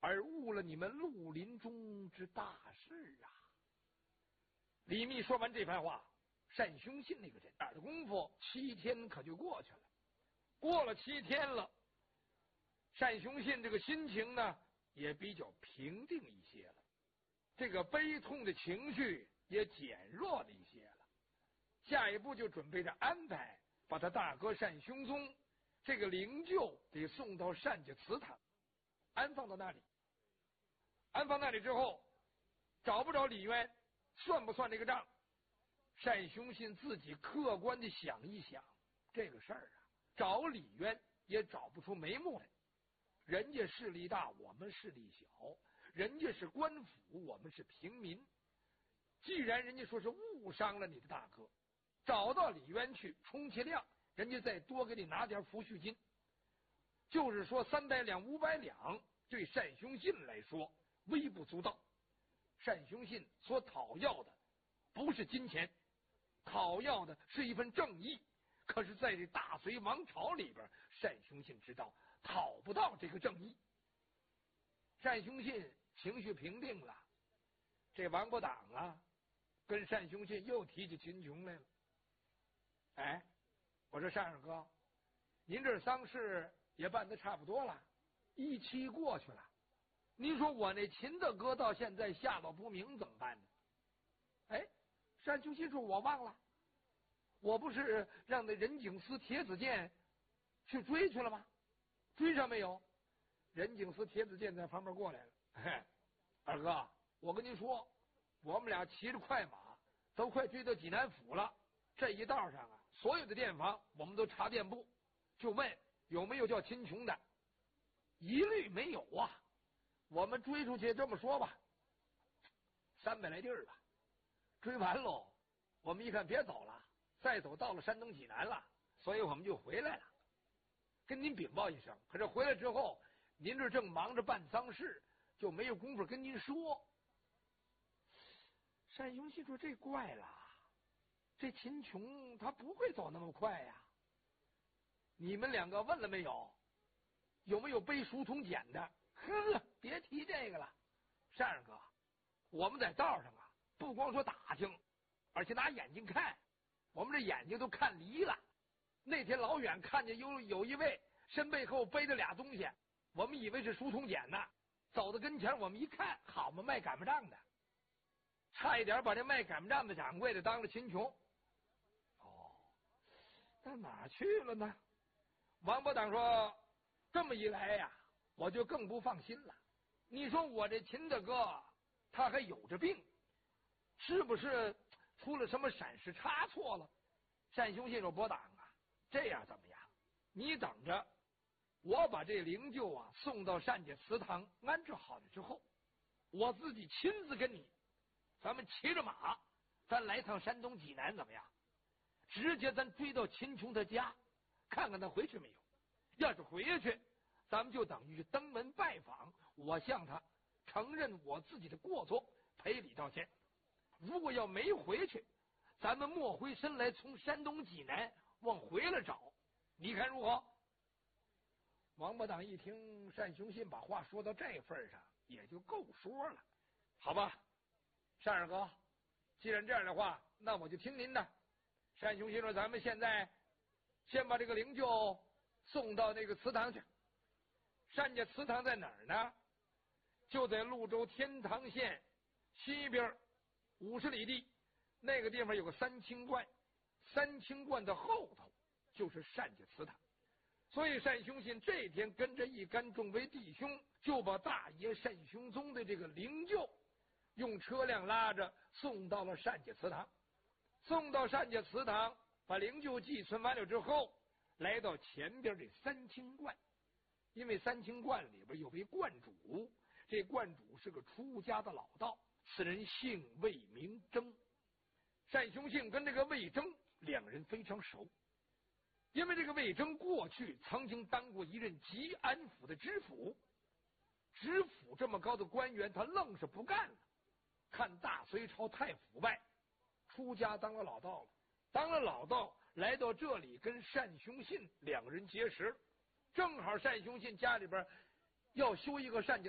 而误了你们绿林中之大事啊！李密说完这番话，单雄信那个人哪的功夫，7天可就过去了。过了7天了，单雄信这个心情呢也比较平定一些了，这个悲痛的情绪也减弱了一些了。下一步就准备着安排把他大哥单雄宗这个灵柩得送到单家祠堂，安放到那里。安放那里之后，找不着李渊，算不算这个账？单雄信自己客观的想一想，这个事儿啊，找李渊也找不出眉目来。人家势力大，我们势力小；人家是官府，我们是平民。既然人家说是误伤了你的大哥，找到李渊去，充其量人家再多给你拿点抚恤金，就是说300两、500两，对单雄信来说微不足道。单雄信所讨要的不是金钱，讨要的是一份正义。可是在这大隋王朝里边，单雄信知道讨不到这个正义。单雄信情绪平定了，这王伯党啊跟单雄信又提起秦琼来了。哎，我说单二哥，您这丧事也办得差不多了，1期过去了，您说我那秦大哥到现在下落不明怎么办呢？哎，单雄信说我忘了，我不是让那任景司铁子健去追去了吗？追上没有？任景司铁子健在旁边过来了。嘿，二哥，我跟您说，我们俩骑着快马都快追到济南府了。这一道上啊，所有的店房我们都查店铺，就问有没有叫秦琼的，一律没有啊。我们追出去，这么说吧，300来地儿吧。追完喽，我们一看别走了，再走到了山东济南了，所以我们就回来了，跟您禀报一声。可是回来之后，您这正忙着办丧事，就没有功夫跟您说。单雄信说这怪了，这秦琼他不会走那么快呀。你们2个问了没有？有没有背书童简的？呵，别提这个了。单二哥，我们在道上啊，不光说打听，而且拿眼睛看，我们这眼睛都看离了。那天老远看见有一位身背后背着俩东西，我们以为是书童简呢。走到跟前，我们一看，好嘛，卖擀面杖的，差一点把这卖擀面杖的掌柜的当了秦琼。哦，到哪去了呢？王伯党说，这么一来呀，我就更不放心了。你说我这秦大哥他还有着病，是不是出了什么闪失差错了？单雄信说，伯党啊，这样怎么样？你等着，我把这灵柩啊送到单家祠堂安置好了之后，我自己亲自跟你，咱们骑着马，咱来趟山东济南怎么样？直接咱追到秦琼他家，看看他回去没有。要是回去，咱们就等于登门拜访，我向他承认我自己的过错，赔礼道歉。如果要没回去，咱们莫回身来，从山东济南往回来找，你看如何？王伯党一听单雄信把话说到这份上，也就够说了。好吧，单二哥，既然这样的话，那我就听您的。单雄信说，咱们现在先把这个灵柩送到那个祠堂去。单家祠堂在哪儿呢？就在潞州天堂县西边50里地，那个地方有个三清观，三清观的后头就是单家祠堂。所以单雄信这天跟着一干众位弟兄，就把大爷单雄宗的这个灵柩用车辆拉着送到了单家祠堂。送到单家祠堂，把灵柩寄存完了之后，来到前边这三清观。因为三清观里边有位观主，这观主是个出家的老道，此人姓魏名征。单雄信跟这个魏征两人非常熟，因为这个魏征过去曾经当过一任吉安府的知府，知府这么高的官员他愣是不干了，看大隋朝太腐败，出家当了老道了。当了老道来到这里跟单雄信两人结识，正好单雄信家里边要修一个单家